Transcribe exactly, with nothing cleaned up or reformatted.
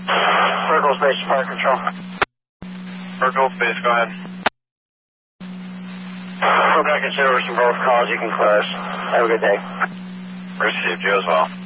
Circle Space Fire Control. Circle Space, go ahead. We're going to consider some both calls. You can close. Have a good day. Received you as well.